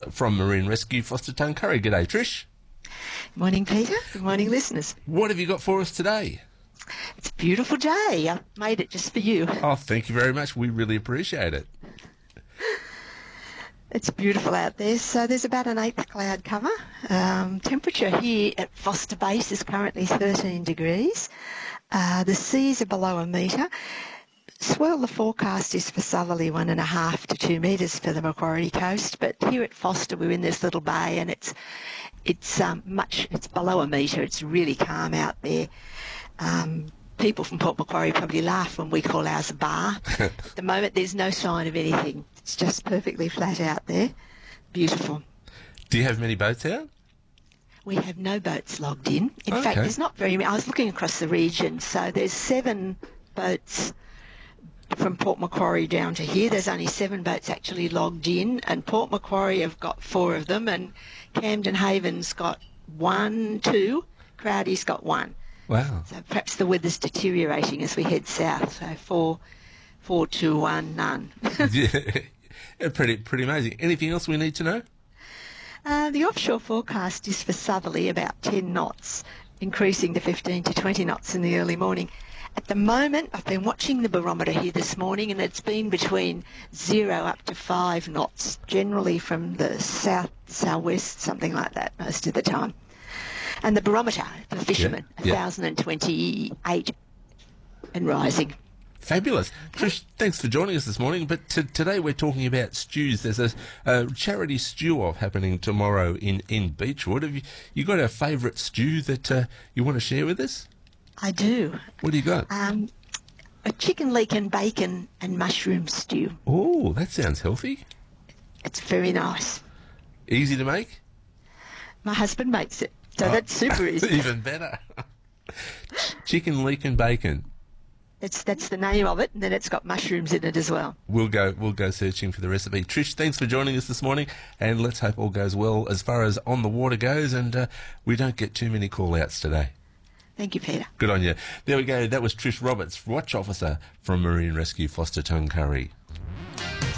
from Marine Rescue Foster Tuncurry. G'day, Trish. Good morning, Peter. Good morning, listeners. What have you got for us today? It's a beautiful day. I've made it just for you. Oh, thank you very much. We really appreciate it. It's beautiful out there. So there's about an 8th cloud cover. Temperature here at Foster Base is currently 13 degrees. The seas are below a metre. Swell, the forecast is for southerly 1.5 to 2 metres for the Macquarie coast, but here at Foster we're in this little bay and it's below a metre. It's really calm out there. People from Port Macquarie probably laugh when we call ours a bar. At the moment there's no sign of anything. It's just perfectly flat out there. Beautiful. Do you have many boats out? We have no boats logged in. In fact, there's not very many. I was looking across the region, so there's 7 boats from Port Macquarie down to here. There's only 7 boats actually logged in, and Port Macquarie have got 4 of them, and Camden Haven's got 1, 2, Crowdy's got 1. Wow. So perhaps the weather's deteriorating as we head south. So 4, 2, 1, none. Yeah, pretty amazing. Anything else we need to know? The offshore forecast is for southerly, about 10 knots, increasing to 15 to 20 knots in the early morning. At the moment, I've been watching the barometer here this morning, and it's been between 0 up to 5 knots, generally from the southwest, something like that, most of the time. And the barometer for fishermen, 1,028 and rising. Fabulous. Trish, thanks for joining us this morning. But today we're talking about stews. There's a charity stew off happening tomorrow in Beechwood. Have you got a favourite stew that you want to share with us? I do. What do you got? A chicken leek and bacon and mushroom stew. Oh, that sounds healthy. It's very nice. Easy to make? My husband makes it, so that's super easy. Even better. Chicken leek and bacon. That's the name of it, and then it's got mushrooms in it as well. We'll go searching for the recipe. Trish, thanks for joining us this morning, and let's hope all goes well as far as on the water goes, and we don't get too many call-outs today. Thank you, Peter. Good on you. There we go. That was Trish Roberts, Watch Officer from Marine Rescue Foster Tuncurry.